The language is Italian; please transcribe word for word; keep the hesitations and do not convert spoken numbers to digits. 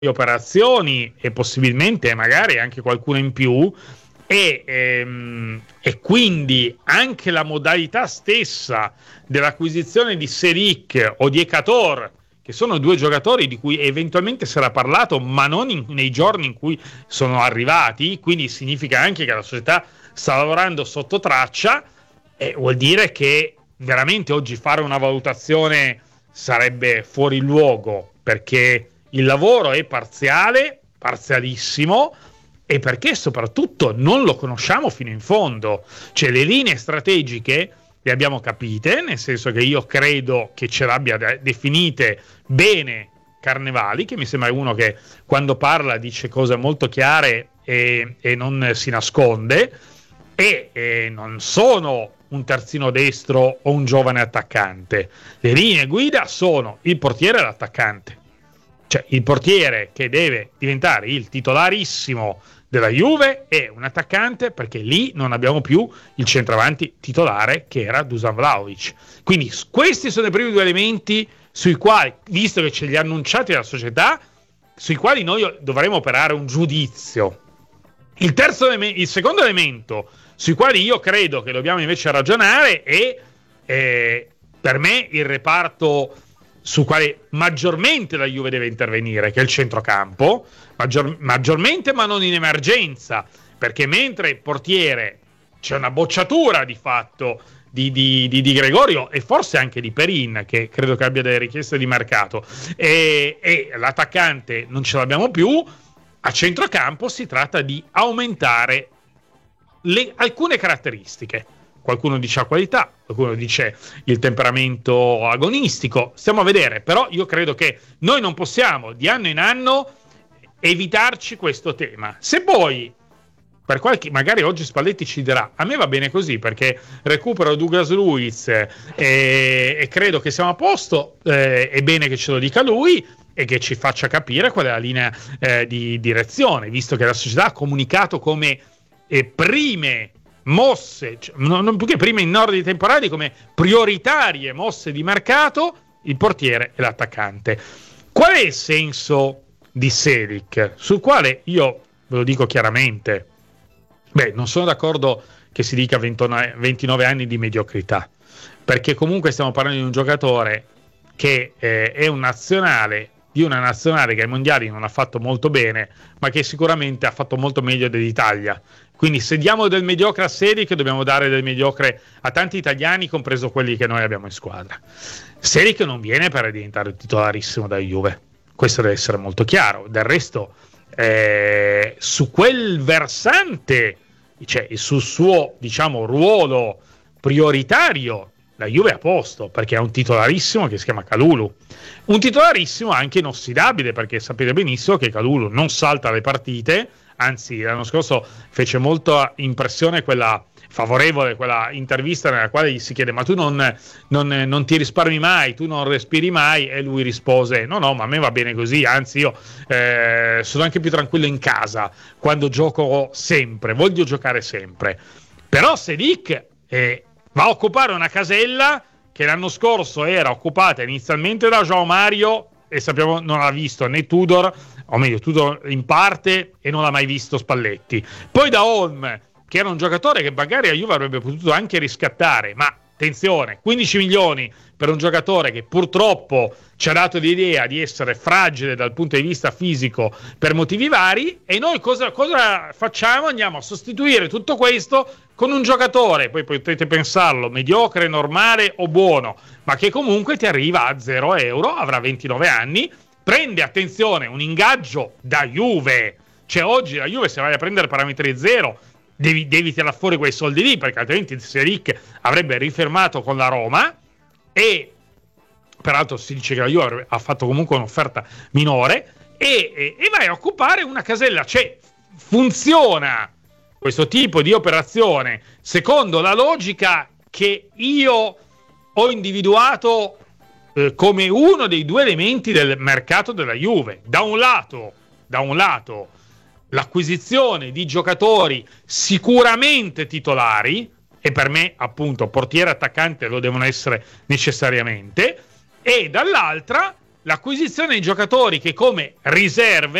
operazioni e possibilmente magari anche qualcuna in più, e, ehm, e quindi anche la modalità stessa dell'acquisizione di Selic o di Ekator, che sono due giocatori di cui eventualmente si era parlato ma non in, nei giorni in cui sono arrivati, quindi significa anche che la società sta lavorando sotto traccia, e vuol dire che veramente oggi fare una valutazione sarebbe fuori luogo, perché il lavoro è parziale, parzialissimo, e perché soprattutto non lo conosciamo fino in fondo. Cioè, le linee strategiche le abbiamo capite, nel senso che io credo che ce l'abbia definite bene Carnevali, che mi sembra uno che quando parla dice cose molto chiare e, e non si nasconde, e, e non sono un terzino destro o un giovane attaccante. Le linee guida sono il portiere e l'attaccante. Cioè, il portiere che deve diventare il titolarissimo della Juve e un attaccante, perché lì non abbiamo più il centravanti titolare che era Dusan Vlahovic. Quindi questi sono i primi due elementi sui quali, visto che ce li ha annunciati la società, sui quali noi dovremo operare un giudizio. Il terzo elemento, il secondo elemento sui quali io credo che dobbiamo invece ragionare è, eh, per me, il reparto su quale maggiormente la Juve deve intervenire, che è il centrocampo, maggior, maggiormente ma non in emergenza, perché mentre il portiere c'è una bocciatura di fatto di, di, di, di Gregorio e forse anche di Perin, che credo che abbia delle richieste di mercato, e, e l'attaccante non ce l'abbiamo più, a centrocampo si tratta di aumentare le, alcune caratteristiche. Qualcuno dice la qualità, qualcuno dice il temperamento agonistico, stiamo a vedere, però io credo che noi non possiamo di anno in anno evitarci questo tema. Se poi per qualche, magari oggi Spalletti ci dirà, a me va bene così perché recupero Douglas Luiz e, e credo che siamo a posto, eh, è bene che ce lo dica lui e che ci faccia capire qual è la linea eh, di direzione, visto che la società ha comunicato come eh, prime mosse, cioè, non più che prime in ordine temporali, come prioritarie mosse di mercato il portiere e l'attaccante. Qual è il senso di Selic? Sul quale io ve lo dico chiaramente, beh, non sono d'accordo che si dica ventinove anni di mediocrità, perché comunque stiamo parlando di un giocatore che eh, è un nazionale, di una nazionale che ai mondiali non ha fatto molto bene, ma che sicuramente ha fatto molto meglio dell'Italia. Quindi se diamo del mediocre a Selic, dobbiamo dare del mediocre a tanti italiani, compreso quelli che noi abbiamo in squadra. Selic non viene per diventare titolarissimo da Juve, questo deve essere molto chiaro. Del resto, eh, su quel versante, cioè sul suo, diciamo, ruolo prioritario, la Juve è a posto, perché ha un titolarissimo che si chiama Kalulu. Un titolarissimo anche inossidabile, perché sapete benissimo che Kalulu non salta le partite, anzi l'anno scorso fece molta impressione quella favorevole, quella intervista nella quale gli si chiede ma tu non, non, non ti risparmi mai, tu non respiri mai, e lui rispose no no, ma a me va bene così, anzi io eh, sono anche più tranquillo in casa quando gioco sempre, voglio giocare sempre. Però Selic eh, va a occupare una casella che l'anno scorso era occupata inizialmente da João Mario e sappiamo non l'ha visto né Tudor, o meglio Tudor in parte, e non l'ha mai visto Spalletti. Poi da Holm, che era un giocatore che magari a Juve avrebbe potuto anche riscattare, ma attenzione, quindici milioni per un giocatore che purtroppo ci ha dato l'idea di essere fragile dal punto di vista fisico per motivi vari, e noi cosa, cosa facciamo? Andiamo a sostituire tutto questo con un giocatore, poi potete pensarlo, mediocre, normale o buono, ma che comunque ti arriva a zero euro, avrà ventinove anni, prende, attenzione, un ingaggio da Juve, cioè oggi la Juve se vai a prendere parametri zero devi, devi tirare fuori quei soldi lì, perché altrimenti Selic avrebbe rifermato con la Roma, e peraltro si dice che la Juve ha fatto comunque un'offerta minore, e, e, e vai a occupare una casella, cioè funziona questo tipo di operazione secondo la logica che io ho individuato eh, come uno dei due elementi del mercato della Juve. Da un lato, da un lato l'acquisizione di giocatori sicuramente titolari, e per me appunto portiere e attaccante lo devono essere necessariamente, e dall'altra l'acquisizione di giocatori che come riserve